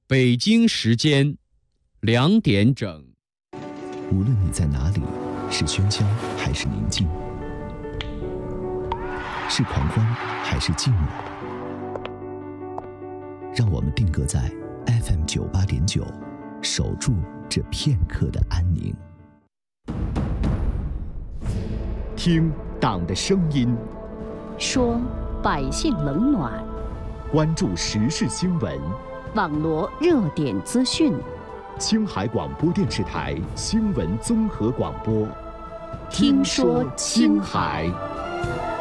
北京时间2点整。 无论你在哪里，是喧嚣还是宁静，是狂欢还是寂寞，让我们定格在 FM 98.9，守住这片刻的安宁。 听党的声音， 说百姓冷暖， 关注时事新闻， 网罗热点资讯。 青海广播电视台新闻综合广播， 听说青海。